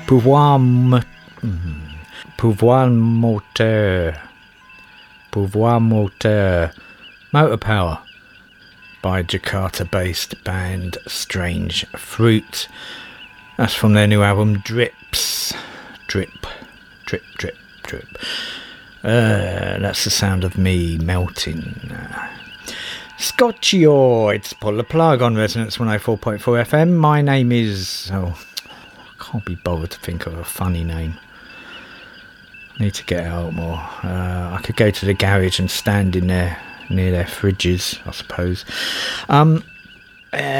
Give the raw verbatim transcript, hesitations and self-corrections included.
Pouvoir, mo- mm, pouvoir moteur. Pouvoir moteur. Motor Power by Jakarta-based band Strange Fruit. That's from their new album Drips. Drip, drip, drip, drip. Uh, that's the sound of me melting. Uh, Scotchioids, pull the plug on Resonance one oh four point four F M. My name is... Oh, I can't be bothered to think of a funny name. I need to get out more. Uh, I could go to the garage and stand in there near their fridges, I suppose. Um... Uh,